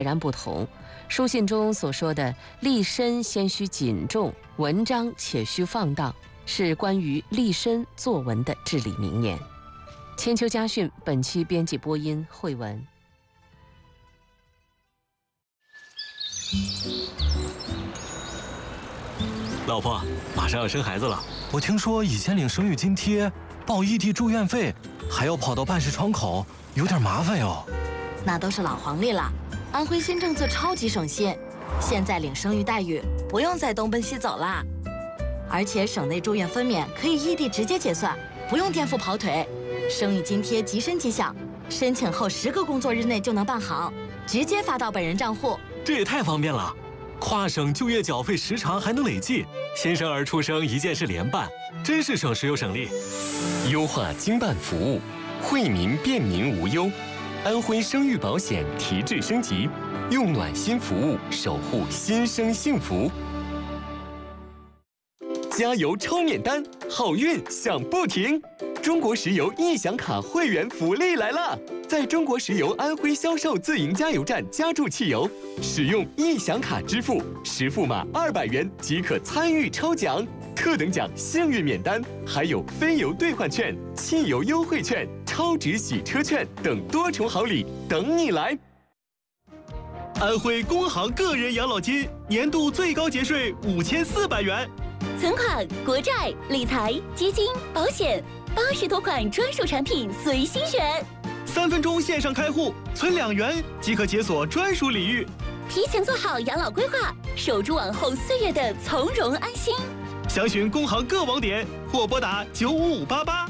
然不同。书信中所说的立身先须谨重，文章且须放荡，是关于立身作文的至理名言。千秋家训本期编辑播音慧文。 老婆，马上要生孩子了，我听说以前领生育津贴、报异地住院费，还要跑到办事窗口，有点麻烦哟。 那都是老黄历了，安徽新政策超级省心，现在领生育待遇不用再东奔西走啦，而且省内住院分娩可以异地直接结算，不用颠覆跑腿。生育津贴即申即享，申请后10个工作日内就能办好，直接发到本人账户。 这也太方便了，跨省就业缴费时长还能累计，新生儿出生一件事联办，真是省时又省力。 优化经办服务，惠民便民无忧。安徽生育保险提质升级，用暖心服务守护新生幸福。加油抽免单，好运享不停！中国石油易享卡会员福利来了！在中国石油安徽销售自营加油站加注汽油，使用易享卡支付，实付码200元即可参与抽奖，特等奖幸运免单，还有非油兑换券、汽油优惠券、超值洗车券等多重好礼等你来！ 安徽工行个人养老金年度最高节税5400元， 存款、国债、理财、基金、保险，80多款专属产品随心选。 3分钟线上开户，存2元即可解锁专属礼遇。 提前做好养老规划，守住往后岁月的从容安心。 详询工行各网点或拨打95588。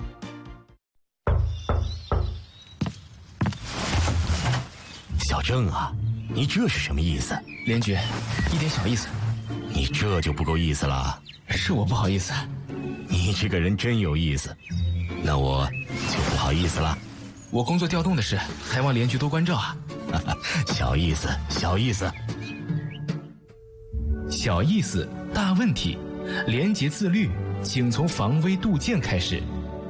小郑啊，你这是什么意思？ 连局，一点小意思。 你这就不够意思了。 是我不好意思。 你这个人真有意思，那我就不好意思了。 我工作调动的事，还望连局多关照啊。 小意思，小意思。 小意思，大问题。廉洁自律，请从防微杜渐开始。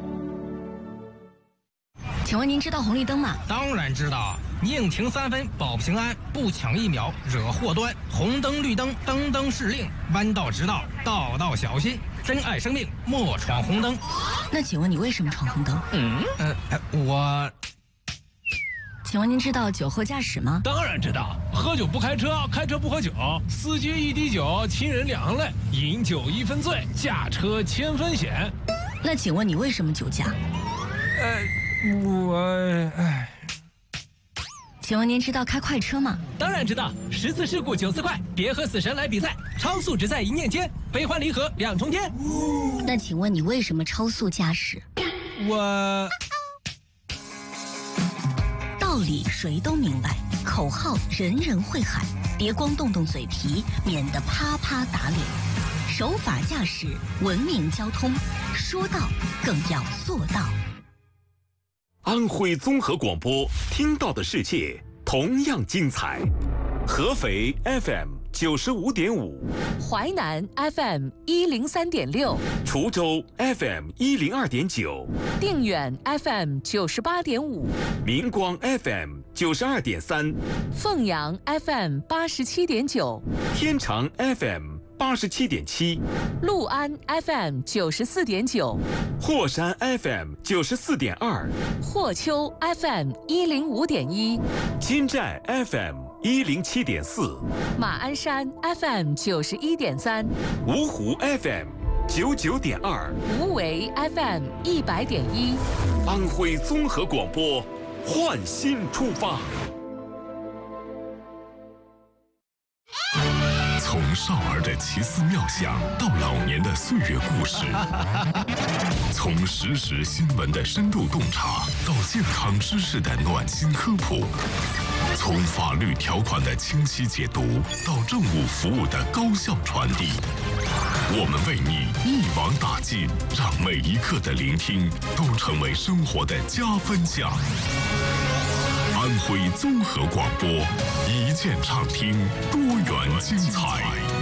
请问您知道红绿灯吗？ 当然知道，宁停3分保平安，不抢1秒惹祸端。红灯绿灯灯灯是令，弯道直道道道小心。珍爱生命，莫闯红灯。 那请问你为什么闯红灯？ 我。 请问您知道酒后驾驶吗？ 当然知道，喝酒不开车，开车不喝酒，司机一滴酒，亲人2行泪，饮酒1分醉，驾车1000分险。 那请问你为什么酒驾？请问您知道开快车吗？ 当然知道，10次事故9次快，别和死神来比赛，超速只在一念间，悲欢离合2重天。 那请问你为什么超速驾驶？道理谁都明白，口号人人会喊，别光动动嘴皮，免得啪啪打脸。守法驾驶，文明交通，说到更要做到。 安徽综合广播，听到的世界同样精彩。合肥 FM 95.5， 淮南 FM 103.6， 滁州 FM 102.9， 定远 FM 98.5， 明光 FM 92.3， 凤阳 FM 87.9， 天长 FM 87.7， 六安 FM 94.9， 霍山 FM 94.2， 霍丘 FM 105.1， 金寨 FM 107.4， 马鞍山 FM 91.3， 芜湖 FM 99.2， 无为 FM 100.1， 安徽综合广播，焕新出发。 从少儿的奇思妙想到老年的岁月故事，从实时新闻的深度洞察到健康知识的暖心科普，从法律条款的清晰解读到政务服务的高效传递，我们为你一网打尽，让每一刻的聆听都成为生活的加分项。安徽综合广播，一键畅听，多元精彩。